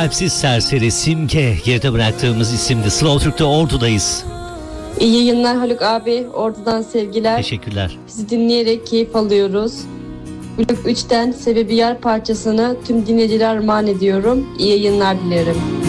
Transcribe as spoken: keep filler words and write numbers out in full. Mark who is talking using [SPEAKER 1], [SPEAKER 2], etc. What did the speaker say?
[SPEAKER 1] Kalpsiz Serseri Simge geride bıraktığımız isimdi. Slow Türk'te Ordu'dayız.
[SPEAKER 2] İyi yayınlar Haluk abi. Ordu'dan sevgiler.
[SPEAKER 1] Teşekkürler.
[SPEAKER 2] Sizi dinleyerek keyif alıyoruz. Blok üçten Sebebi Yar parçasını tüm dinleyicilere armağan ediyorum. İyi yayınlar dilerim.